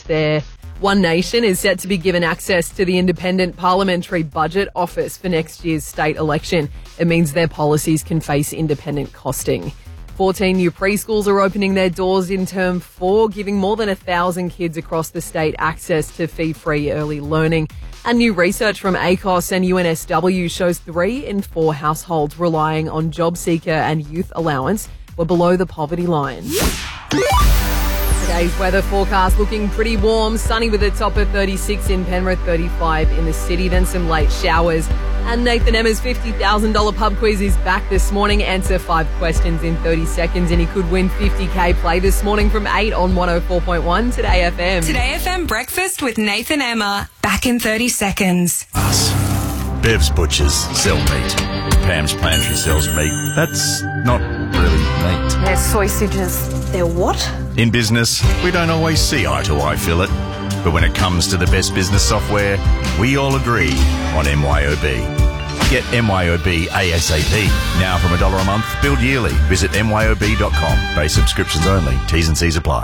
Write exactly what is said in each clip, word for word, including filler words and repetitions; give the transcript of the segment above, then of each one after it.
there. One Nation is set to be given access to the Independent Parliamentary Budget Office for next year's state election. It means their policies can face independent costing. fourteen new preschools are opening their doors in term four, giving more than a thousand kids across the state access to fee-free early learning. And new research from A C O S and U N S W shows three in four households relying on job seeker and youth allowance were below the poverty line. Today's weather forecast looking pretty warm, sunny with a top of thirty-six in Penrith, thirty-five in the city, then some late showers. And Nathan Emma's fifty thousand dollars pub quiz is back this morning. Answer five questions in thirty seconds and he could win fifty K. Play this morning from eight on one oh four point one Today F M. Today F M breakfast with Nathan Emma. Back in thirty seconds. Us. Bev's Butchers sell meat. Pam's Pantry sells meat. That's not really meat. They're sausages. They're what? In business, we don't always see eye to eye, Phil it. But when it comes to the best business software, we all agree on M Y O B. Get M Y O B ASAP. Now from a dollar a month, billed yearly. Visit M Y O B dot com. Base subscriptions only. T's and C's apply.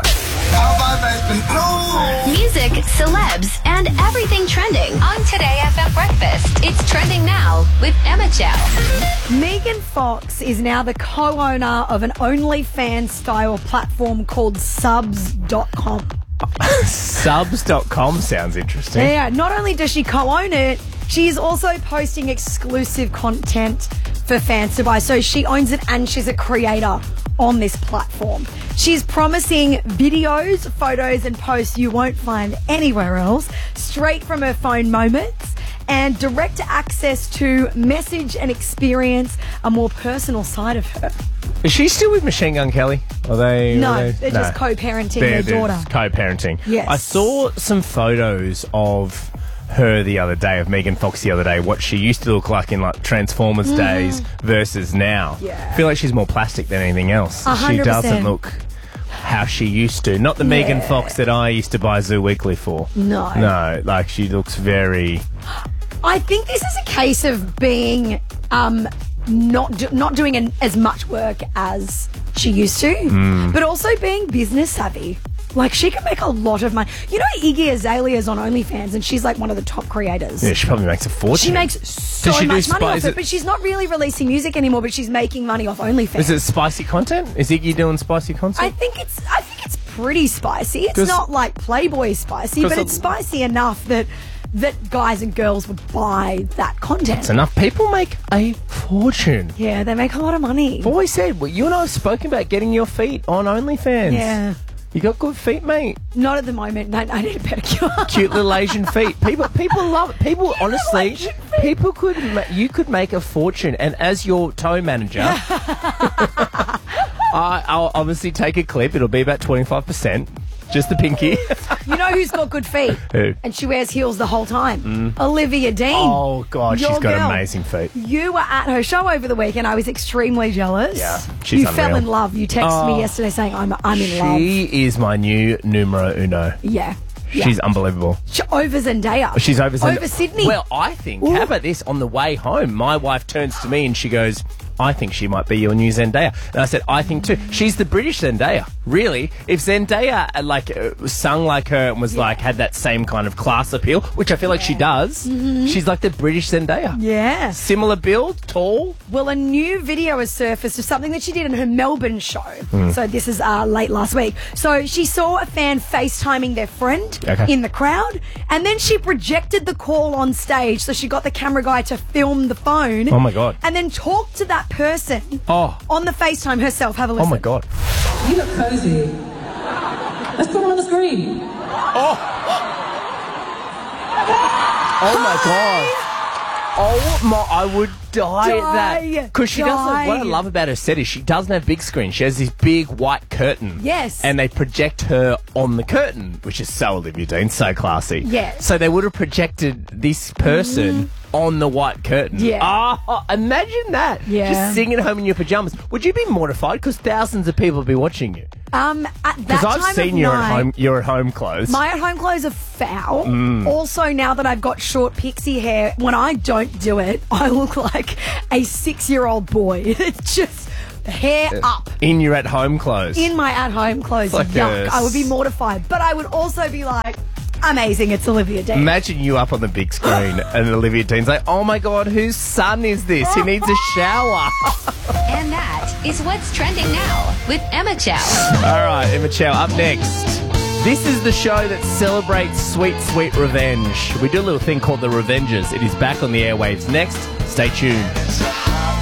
Music, celebs, and everything trending on Today F M Breakfast. It's trending now with Emma Chow. Megan Fox is now the co-owner of an OnlyFans-style platform called Subs dot com. Subs dot com sounds interesting. Yeah, not only does she co-own it, she's also posting exclusive content for fans to buy. So she owns it and she's a creator on this platform. She's promising videos, photos and posts you won't find anywhere else, straight from her phone moments, and direct access to message and experience a more personal side of her. Is she still with Machine Gun Kelly? Are they? No, are they, they're no. just co-parenting They're, their daughter. they're co-parenting. Yes. I saw some photos of her the other day, of Megan Fox the other day, what she used to look like in like Transformers mm. days versus now. Yeah. I feel like she's more plastic than anything else. one hundred percent. She doesn't look how she used to. Not the Yeah. Megan Fox that I used to buy Zoo Weekly for. No. No, like she looks very... I think this is a case of being um, not do- not doing an, as much work as she used to, Mm. but also being business savvy. Like, she can make a lot of money. You know, Iggy Azalea's on OnlyFans, and she's like one of the top creators. Yeah, she probably makes a fortune. She makes so Does she do much money spi- off is it, it- but she's not really releasing music anymore, but she's making money off OnlyFans. Is it spicy content? Is Iggy doing spicy content? I think it's I think it's pretty spicy. It's 'Cause- not like Playboy spicy, 'Cause but a- it's spicy enough that that guys and girls would buy that content. It's enough. People make a fortune. Yeah, they make a lot of money. I've always said, well, you and I have spoken about getting your feet on OnlyFans. Yeah. You got good feet, mate. Not at the moment. No, I need a pedicure. Cute little Asian feet. People, people love it. People, honestly, Asian feet. people could, ma- you could make a fortune. And as your toe manager, I, I'll obviously take a clip. It'll be about twenty-five percent. Just the pinky. You know who's got good feet? Who? And she wears heels the whole time? Olivia Dean. Oh, God, Your she's got girl. amazing feet. You were at her show over the weekend. I was extremely jealous. Yeah, she's You fell unreal. in love. You texted Oh. me yesterday saying, I'm, I'm in love. She is my new numero uno. Yeah. yeah. She's unbelievable. Sh- over Zendaya. She's over Zend- Over Sydney. Well, I think, Ooh. how about this? On the way home, my wife turns to me and she goes, I think she might be your new Zendaya. And I said, I think too. She's the British Zendaya. Really? If Zendaya uh, like uh, sung like her and was like had that same kind of class appeal, which I feel like she does, she's like the British Zendaya. Yeah. Similar build, tall. Well, a new video has surfaced of something that she did in her Melbourne show. So this is uh, late last week. So she saw a fan FaceTiming their friend Okay. in the crowd, and then she projected the call on stage. So she got the camera guy to film the phone. Oh, my God. And then talk to that person Oh. on the FaceTime herself. Have a Oh listen. my God. You look cozy. Let's put it on the screen. Oh my God. Oh my, I would die, Die. at that. Because she doesn't, what I Die. love about her set is she doesn't have big screen. She has this big white curtain. Yes. And they project her on the curtain, which is so Olivia Dean, so classy. Yes. So they would have projected this person on the white curtain. Yeah. Oh, imagine that. Yeah. Just singing at home in your pajamas. Would you be mortified? Because thousands of people would be watching you. Um, at that Because time I've seen of your night, at home, your at home clothes. my at-home clothes are foul. Mm. Also, now that I've got short pixie hair, when I don't do it, I look like a six-year-old boy. It's just hair up. In your at-home clothes. In my at-home clothes. Like Yuck. a- I would be mortified. But I would also be like, amazing, it's Olivia Dean. Imagine you up on the big screen and Olivia Dean's like, oh my God, whose son is this? He needs a shower. And that is what's trending now with Emma Chow. All right, Emma Chow, up next. This is the show that celebrates sweet, sweet revenge. We do a little thing called The Revengers. It is back on the airwaves next. Stay tuned.